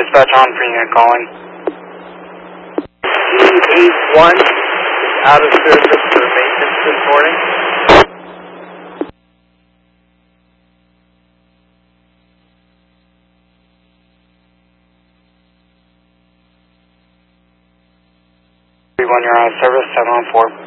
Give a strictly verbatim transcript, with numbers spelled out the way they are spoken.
dispatch on for unit calling. E eight one is out of service for maintenance this morning. One, you're out of service, seven one four.